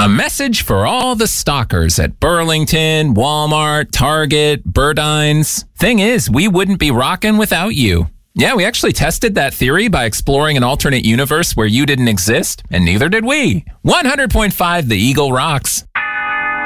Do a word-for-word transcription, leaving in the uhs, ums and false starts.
A message for all the stalkers at Burlington, Walmart, Target, Burdines. Thing is, we wouldn't be rocking without you. Yeah, we actually tested that theory by exploring an alternate universe where you didn't exist, and neither did we. one hundred point five The Eagle rocks.